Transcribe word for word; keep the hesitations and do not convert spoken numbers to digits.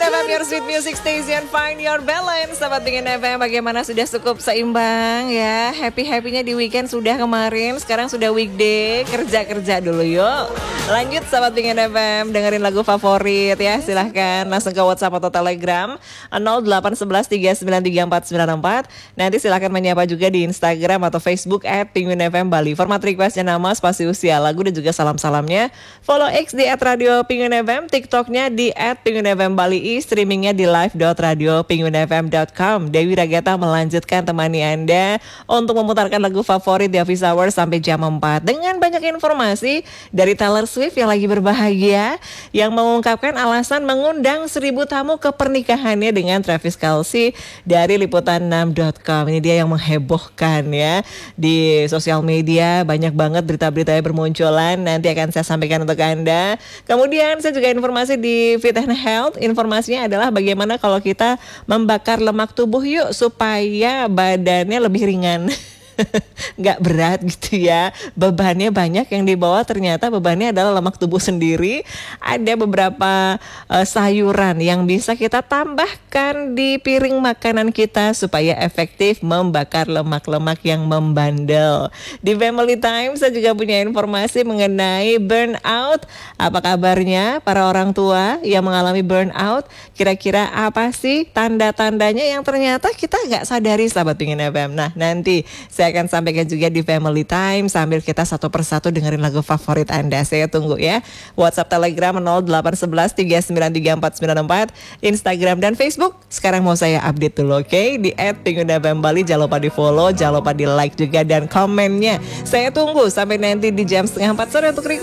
F M, your sweet music station, find your balance. Sahabat Pingin F M, bagaimana sudah cukup seimbang ya? Happy-happynya di weekend sudah kemarin, sekarang sudah weekday, kerja-kerja dulu yuk. Lanjut sahabat Pingin F M, dengerin lagu favorit ya, silahkan langsung ke WhatsApp atau Telegram nol delapan satu satu tiga sembilan tiga empat sembilan empat. Nanti silahkan menyapa juga di Instagram atau Facebook at Penguin F M Bali. Format requestnya nama, spasi usia, lagu dan juga salam-salamnya. Follow X di at Radio Penguin F M, TikToknya di at Penguin F M Bali, streamingnya di live dot radio penguin f m dot com. Dewi Ragata melanjutkan temani Anda untuk memutarkan lagu favorit di Office Hour sampai jam empat dengan banyak informasi dari Taylor Swift yang lagi berbahagia, yang mengungkapkan alasan mengundang seribu tamu ke pernikahannya dengan Travis Kelce dari liputan enam dot com. Ini dia yang menghebohkan ya di sosial media, banyak banget berita-berita yang bermunculan, nanti akan saya sampaikan untuk Anda. Kemudian saya juga informasi di Fit and Health, informasinya adalah bagaimana kalau kita membakar lemak tubuh yuk supaya badannya lebih ringan. Nggak berat gitu ya, bebannya banyak yang dibawa, ternyata bebannya adalah lemak tubuh sendiri. Ada beberapa uh, sayuran yang bisa kita tambahkan di piring makanan kita supaya efektif membakar lemak-lemak yang membandel. Di Family Time saya juga punya informasi mengenai burnout. Apa kabarnya para orang tua yang mengalami burnout? Kira-kira apa sih tanda-tandanya yang ternyata kita nggak sadari sahabat Pingin F M? Nah, nanti saya akan sampaikan juga di Family Time sambil kita satu persatu dengerin lagu favorit Anda. Saya tunggu ya. WhatsApp, Telegram nol delapan satu satu tiga sembilan tiga empat sembilan empat, Instagram dan Facebook. Sekarang mau saya update dulu, oke? Okay? Di at Penguin F M Bali, jangan lupa di follow, jangan lupa di like juga dan komennya. Saya tunggu sampai nanti di jam setengah empat sore untuk